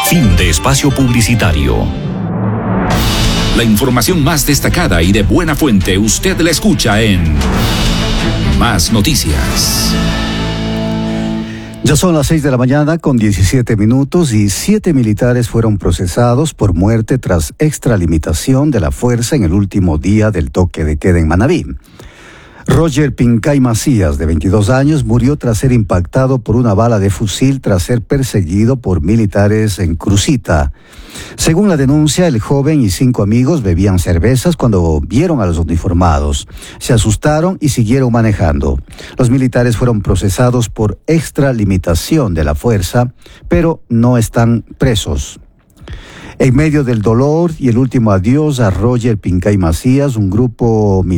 Fin de espacio publicitario. La información más destacada y de buena fuente usted la escucha en Más Noticias. Ya son las 6 de la mañana con 17 minutos y 7 militares fueron procesados por muerte tras extralimitación de la fuerza en el último día del toque de queda en Manabí. Roger Pincay Macías, de 22 años, murió tras ser impactado por una bala de fusil tras ser perseguido por militares en Crucita. Según la denuncia, el joven y 5 amigos bebían cervezas cuando vieron a los uniformados. Se asustaron y siguieron manejando. Los militares fueron procesados por extralimitación de la fuerza, pero no están presos. En medio del dolor y el último adiós a Roger Pincay Macías, un grupo militar